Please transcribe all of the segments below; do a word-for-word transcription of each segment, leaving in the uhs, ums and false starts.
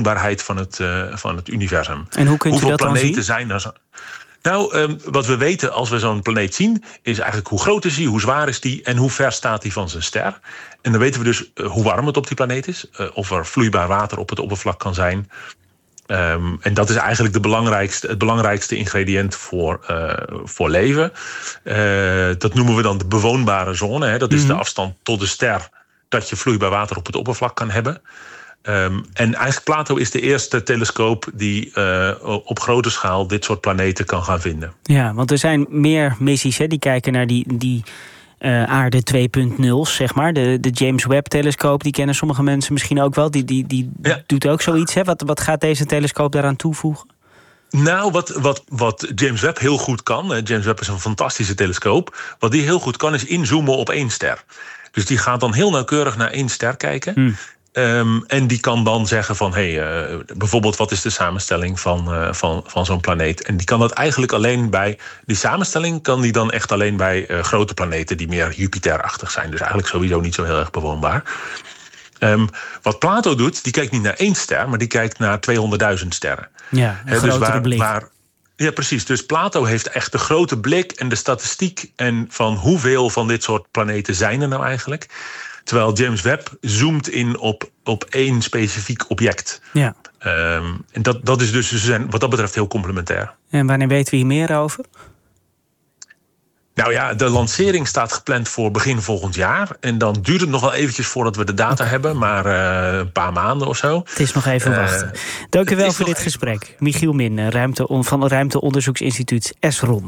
bewoonbaarheid van het, uh, van het universum. En hoe kunt u Hoeveel dat dan planeten zien? zijn er? Nou, um, wat we weten als we zo'n planeet zien, is eigenlijk hoe groot is die, hoe zwaar is die en hoe ver staat die van zijn ster. En dan weten we dus uh, hoe warm het op die planeet is, uh, of er vloeibaar water op het oppervlak kan zijn. Um, en dat is eigenlijk de belangrijkste, het belangrijkste ingrediënt voor, uh, voor leven. Uh, dat noemen we dan de bewoonbare zone. Hè. Dat is mm-hmm. de afstand tot de ster dat je vloeibaar water op het oppervlak kan hebben. Um, en eigenlijk Plato is de eerste telescoop die uh, op grote schaal dit soort planeten kan gaan vinden. Ja, want er zijn meer missies hè, die kijken naar die, die uh, aarde twee punt nul, zeg maar. De, de James Webb-telescoop, die kennen sommige mensen misschien ook wel. Die, die, die ja. doet ook zoiets. Hè? Wat, wat gaat deze telescoop daaraan toevoegen? Nou, wat, wat, wat James Webb heel goed kan... James Webb is een fantastische telescoop. Wat die heel goed kan, is inzoomen op één ster. Dus die gaat dan heel nauwkeurig naar één ster kijken... Hmm. Um, en die kan dan zeggen van, hé, hey, uh, bijvoorbeeld wat is de samenstelling van, uh, van, van zo'n planeet? En die kan dat eigenlijk alleen bij, die samenstelling kan die dan echt alleen bij uh, grote planeten die meer Jupiterachtig zijn. Dus eigenlijk sowieso niet zo heel erg bewoonbaar. Um, wat Plato doet, die kijkt niet naar één ster, maar die kijkt naar tweehonderdduizend sterren. Ja, een He, grotere dus waar, blik. Waar, ja, precies. Dus Plato heeft echt de grote blik en de statistiek en van hoeveel van dit soort planeten zijn er nou eigenlijk. Terwijl James Webb zoomt in op, op één specifiek object. Ja. Um, en dat, dat is dus ze zijn wat dat betreft heel complementair. En wanneer weten we hier meer over? Nou ja, de lancering staat gepland voor begin volgend jaar. En dan duurt het nog wel eventjes voordat we de data okay. hebben. Maar uh, een paar maanden of zo. Het is nog even uh, wachten. Dank u wel voor dit gesprek. Even... Michiel Min ruimte, van het Ruimteonderzoeksinstituut Esron.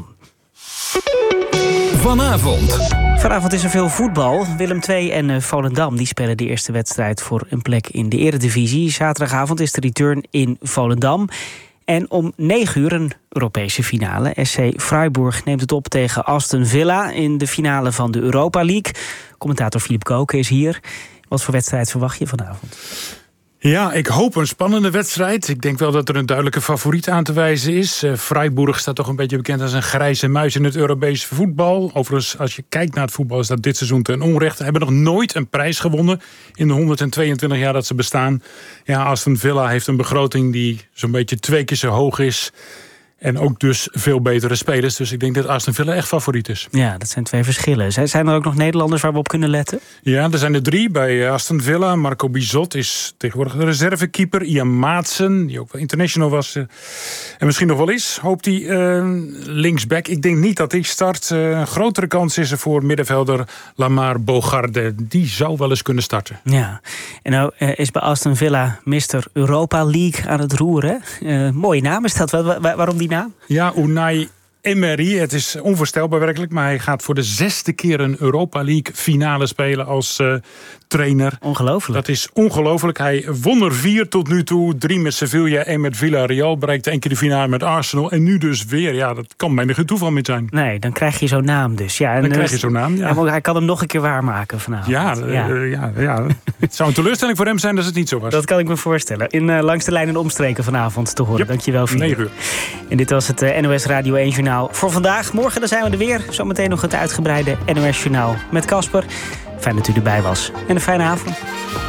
Vanavond. Vanavond is er veel voetbal. Willem twee en uh, Volendam die spelen de eerste wedstrijd voor een plek in de Eredivisie. Zaterdagavond is de return in Volendam. En om negen uur een Europese finale. S C Freiburg neemt het op tegen Aston Villa in de finale van de Europa League. Commentator Filip Koken is hier. Wat voor wedstrijd verwacht je vanavond? Ja, ik hoop een spannende wedstrijd. Ik denk wel dat er een duidelijke favoriet aan te wijzen is. Uh, Freiburg staat toch een beetje bekend als een grijze muis in het Europese voetbal. Overigens, als je kijkt naar het voetbal, is dat dit seizoen ten onrechte. Ze hebben nog nooit een prijs gewonnen in de honderdtweeëntwintig jaar dat ze bestaan. Ja, Aston Villa heeft een begroting die zo'n beetje twee keer zo hoog is. En ook dus veel betere spelers. Dus ik denk dat Aston Villa echt favoriet is. Ja, dat zijn twee verschillen. Zijn er ook nog Nederlanders waar we op kunnen letten? Ja, er zijn er drie bij Aston Villa. Marco Bizot is tegenwoordig de reservekeeper. Ian Maatsen, die ook wel international was. En misschien nog wel is. Hoopt hij uh, linksback. Ik denk niet dat hij start. Uh, een grotere kans is er voor middenvelder Lamar Bogarde. Die zou wel eens kunnen starten. Ja, en nou uh, is bij Aston Villa mister Europa League aan het roeren. Uh, mooie naam is dat. Waar, waar, waarom die naam? Ja, Unai Emery. Het is onvoorstelbaar werkelijk, maar hij gaat voor de zesde keer een Europa League finale spelen als uh, trainer. Ongelooflijk. Dat is ongelooflijk. Hij won er vier tot nu toe. Drie met Sevilla, één met Villarreal. Bereikte één keer de finale met Arsenal. En nu dus weer. Ja, dat kan bijna geen toeval meer zijn. Nee, dan krijg je zo'n naam dus. Ja, en dan krijg je zo'n naam, ja. Hij kan hem nog een keer waarmaken vanavond. Ja, ja. Uh, ja, ja. Het zou een teleurstelling voor hem zijn als het niet zo was. Dat kan ik me voorstellen. In uh, Langs de Lijn en Omstreken vanavond te horen. Yep. Dankjewel, Filip. negen uur. En dit was het uh, N O S Radio één Journaal voor vandaag. Morgen dan zijn we er weer. Zometeen nog het uitgebreide N O S Journaal met Casper. Fijn dat u erbij was. En een fijne avond.